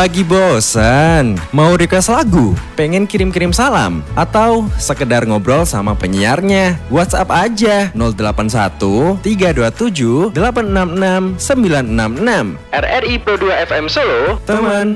Lagi bosan? Mau request lagu? Pengen kirim-kirim salam? Atau sekedar ngobrol sama penyiarnya? WhatsApp aja 081 327 866 966. RRI Pro 2 FM Solo, teman